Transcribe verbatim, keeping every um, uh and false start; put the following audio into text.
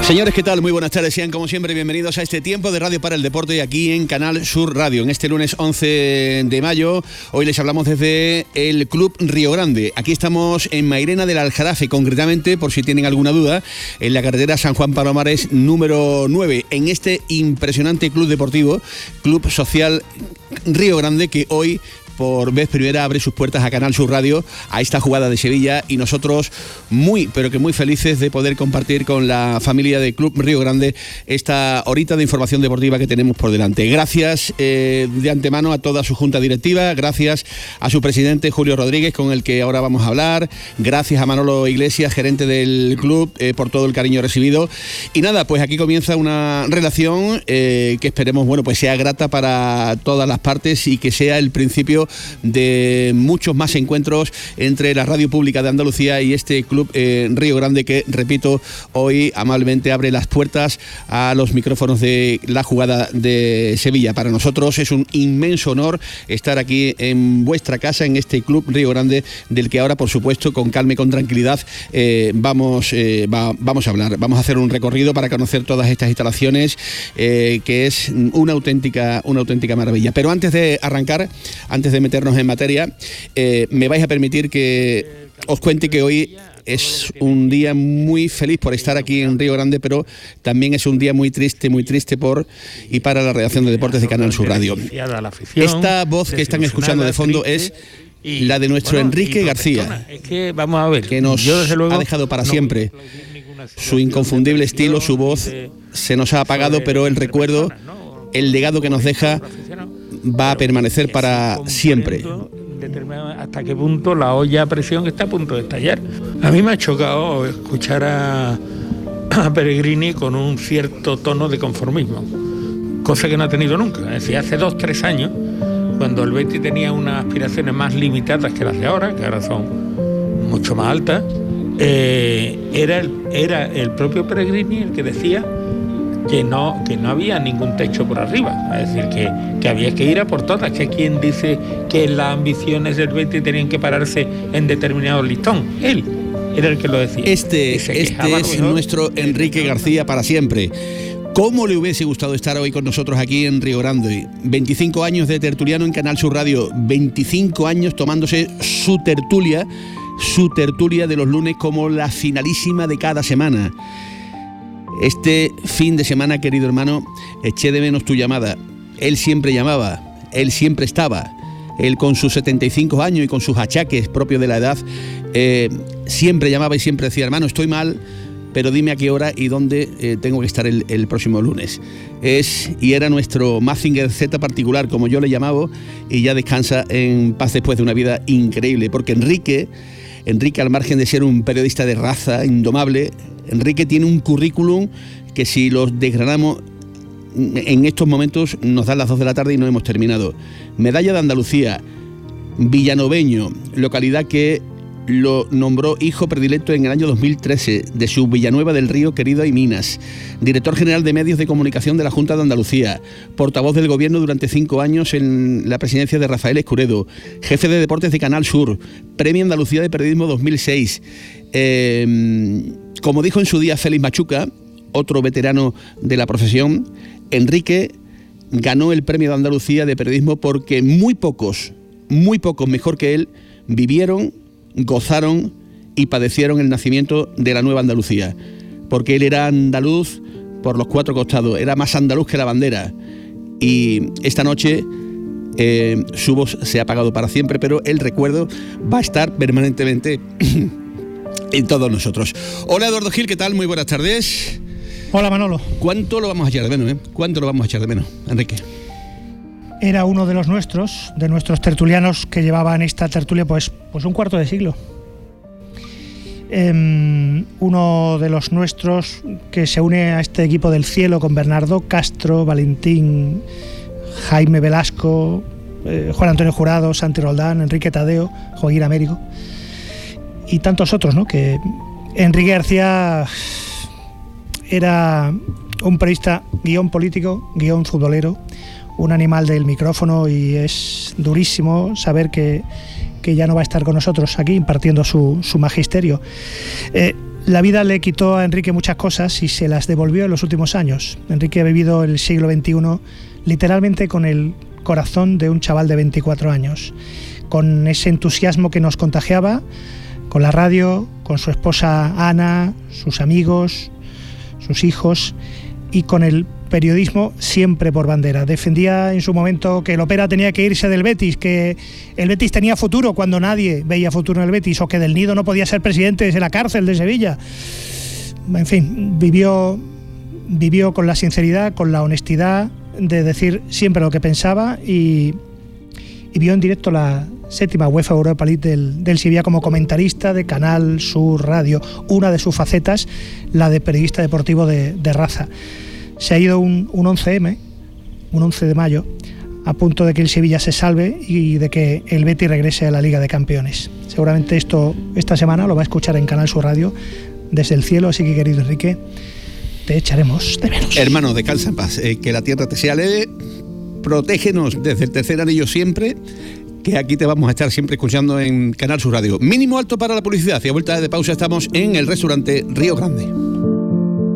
Señores, ¿qué tal? Muy buenas tardes, sean como siempre bienvenidos a este tiempo de Radio para el Deporte aquí en Canal Sur Radio. En este lunes once de mayo, hoy les hablamos desde el Club Río Grande. Aquí estamos en Mairena del Aljarafe, concretamente, por si tienen alguna duda, en la carretera San Juan Palomares número nueve, en este impresionante club deportivo, Club Social Río Grande, que hoy por vez primera abre sus puertas a Canal Sur Radio, a esta jugada de Sevilla, y nosotros muy, pero que muy felices de poder compartir con la familia de Club Río Grande esta horita de información deportiva que tenemos por delante. Gracias eh, de antemano a toda su junta directiva, gracias a su presidente Julio Rodríguez, con el que ahora vamos a hablar, gracias a Manolo Iglesias, gerente del club, eh, por todo el cariño recibido. Y nada, pues aquí comienza una relación eh, que esperemos, bueno, pues sea grata para todas las partes y que sea el principio de muchos más encuentros entre la radio pública de Andalucía y este Club eh, Río Grande, que, repito, hoy amablemente abre las puertas a los micrófonos de la jugada de Sevilla. Para nosotros es un inmenso honor estar aquí en vuestra casa, en este Club Río Grande, del que ahora, por supuesto, con calma y con tranquilidad eh, vamos, eh, va, vamos a hablar. Vamos a hacer un recorrido para conocer todas estas instalaciones, eh, que es una auténtica, una auténtica maravilla. Pero antes de arrancar, antes de de meternos en materia, eh, me vais a permitir que os cuente que hoy es un día muy feliz por estar aquí en Río Grande, pero también es un día muy triste, muy triste por y para la redacción de deportes de Canal Sur Radio. Esta voz que están escuchando de fondo es la de nuestro bueno, Enrique García, es que, vamos a ver, que nos yo, desde luego, ha dejado para no, siempre su inconfundible estilo, su voz se nos ha apagado, pero el recuerdo, el legado que nos deja va a permanecer para siempre. Hasta qué punto la olla a presión está a punto de estallar. A mí me ha chocado escuchar a, a Peregrini con un cierto tono de conformismo, cosa que no ha tenido nunca. Es decir, hace dos, tres años, cuando el Betis tenía unas aspiraciones más limitadas que las de ahora, que ahora son mucho más altas, eh, era, el, era el propio Peregrini el que decía que no, que no había ningún techo por arriba, es decir, que, que había que ir a por todas, que quien dice que las ambiciones del Betis tenían que pararse en determinado listón, él era el que lo decía. Este, este es nuestro Enrique García para siempre. ¿Cómo le hubiese gustado estar hoy con nosotros aquí en Río Grande? veinticinco años de tertuliano en Canal Sur Radio, veinticinco años tomándose su tertulia, su tertulia de los lunes como la finalísima de cada semana. Este fin de semana, querido hermano, eché de menos tu llamada. Él siempre llamaba, él siempre estaba. Él, con sus setenta y cinco años y con sus achaques propios de la edad, eh, siempre llamaba y siempre decía: hermano, estoy mal, pero dime a qué hora y dónde eh, tengo que estar el, el próximo lunes. Es y era nuestro Mazinger Z particular, como yo le llamaba, y ya descansa en paz después de una vida increíble, porque Enrique, Enrique, al margen de ser un periodista de raza indomable, Enrique tiene un currículum que, si los desgranamos en estos momentos, nos dan las dos de la tarde y no hemos terminado. Medalla de Andalucía, villanoveño, localidad que lo nombró hijo predilecto en el año dos mil trece de su Villanueva del Río querida y Minas, director general de medios de comunicación de la Junta de Andalucía, portavoz del gobierno durante cinco años en la presidencia de Rafael Escuredo, jefe de deportes de Canal Sur, Premio Andalucía de Periodismo dos mil seis. Eh, como dijo en su día Félix Machuca, otro veterano de la profesión, Enrique ganó el Premio de Andalucía de Periodismo porque muy pocos, muy pocos mejor que él vivieron, gozaron y padecieron el nacimiento de la nueva Andalucía, porque él era andaluz por los cuatro costados, era más andaluz que la bandera, y esta noche eh, su voz se ha apagado para siempre, pero el recuerdo va a estar permanentemente en todos nosotros. Hola, Eduardo Gil, ¿qué tal? Muy buenas tardes. Hola, Manolo. ¿Cuánto lo vamos a echar de menos, eh? ¿Cuánto lo vamos a echar de menos, Enrique? Era uno de los nuestros, de nuestros tertulianos que llevaban esta tertulia pues, pues un cuarto de siglo. Eh, uno de los nuestros que se une a este equipo del cielo con Bernardo Castro, Valentín, Jaime Velasco, eh, Juan Antonio Jurado, Santi Roldán, Enrique Tadeo, Joaquín Américo y tantos otros, ¿no? Que Enrique García era un periodista guión político, guión futbolero, un animal del micrófono, y es durísimo saber que, que ya no va a estar con nosotros aquí impartiendo su, su magisterio. Eh, La vida le quitó a Enrique muchas cosas y se las devolvió en los últimos años. Enrique ha vivido el siglo veintiuno literalmente con el corazón de un chaval de veinticuatro años, con ese entusiasmo que nos contagiaba, con la radio, con su esposa Ana, sus amigos, sus hijos, y con el periodismo siempre por bandera. Defendía en su momento que el Opera tenía que irse del Betis, que el Betis tenía futuro cuando nadie veía futuro en el Betis, o que Del Nido no podía ser presidente desde la cárcel de Sevilla. En fin, vivió, vivió con la sinceridad, con la honestidad de decir siempre lo que pensaba, y, y vio en directo la séptima UEFA Europa League del, del Sevilla como comentarista de Canal Sur Radio, una de sus facetas, la de periodista deportivo de, de raza. Se ha ido un, un once eme, un once de mayo, a punto de que el Sevilla se salve y de que el Betis regrese a la Liga de Campeones. Seguramente esto esta semana lo va a escuchar en Canal Sur Radio desde el cielo, así que, querido Enrique, te echaremos de menos. Hermano, descansa en paz, eh, que la tierra te sea leve, protégenos desde el tercer anillo siempre, que aquí te vamos a estar siempre escuchando en Canal Sur Radio. Mínimo alto para la publicidad, y a vuelta de pausa estamos en el restaurante Río Grande.